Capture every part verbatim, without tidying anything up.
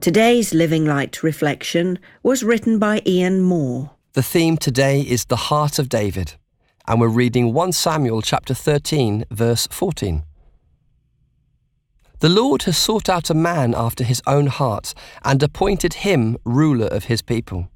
Today's Living Light reflection was written by Ian Moore. The theme today is the heart of David, and we're reading First Samuel chapter thirteen, verse fourteen. The Lord has sought out a man after his own heart and appointed him ruler of his people.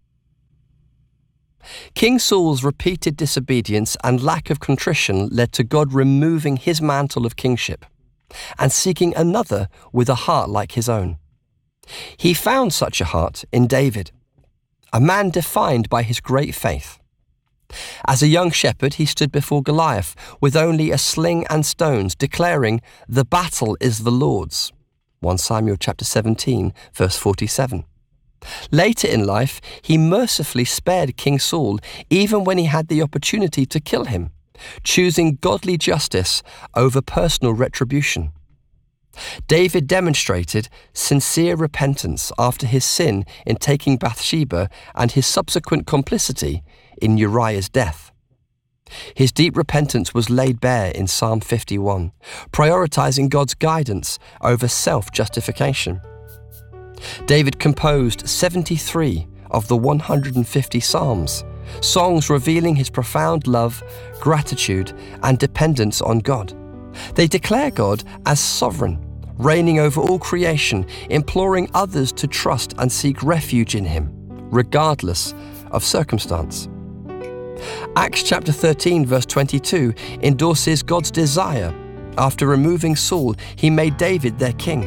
King Saul's repeated disobedience and lack of contrition led to God removing his mantle of kingship and seeking another with a heart like his own. He found such a heart in David, a man defined by his great faith. As a young shepherd, he stood before Goliath with only a sling and stones, declaring, "The battle is the Lord's." First Samuel chapter seventeen, verse forty-seven. Later in life, he mercifully spared King Saul even when he had the opportunity to kill him, choosing godly justice over personal retribution. David demonstrated sincere repentance after his sin in taking Bathsheba and his subsequent complicity in Uriah's death. His deep repentance was laid bare in Psalm fifty-one, prioritizing God's guidance over self-justification. David composed seventy-three of the one hundred fifty Psalms, songs revealing his profound love, gratitude, and dependence on God. They declare God as sovereign, reigning over all creation, imploring others to trust and seek refuge in him, regardless of circumstance. Acts chapter thirteen, verse twenty-two endorses God's desire. After removing Saul, he made David their king.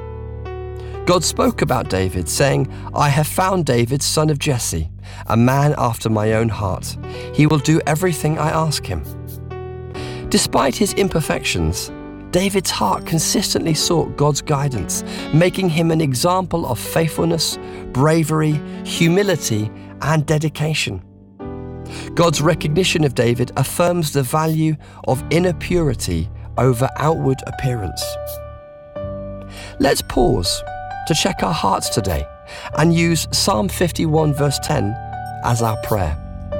God spoke about David, saying, "I have found David, son of Jesse, a man after my own heart. He will do everything I ask him." Despite his imperfections, David's heart consistently sought God's guidance, making him an example of faithfulness, bravery, humility, and dedication. God's recognition of David affirms the value of inner purity over outward appearance. Let's pause to check our hearts today and use Psalm fifty-one, verse ten as our prayer.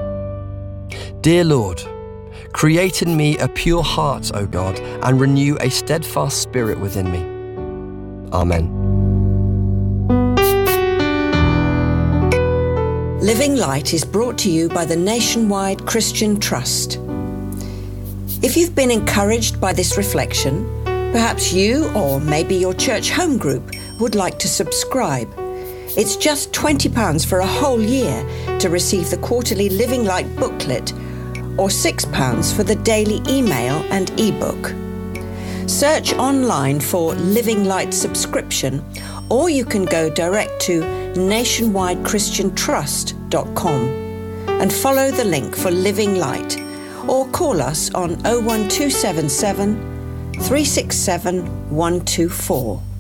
Dear Lord, create in me a pure heart, O God, and renew a steadfast spirit within me. Amen. Living Light is brought to you by the Nationwide Christian Trust. If you've been encouraged by this reflection, perhaps you or maybe your church home group would like to subscribe. It's just twenty pounds for a whole year to receive the quarterly Living Light booklet, or six pounds for the daily email and ebook. Search online for Living Light subscription, or you can go direct to nationwide christian trust dot com and follow the link for Living Light, or call us on oh one two seven seven, three six seven, one two four.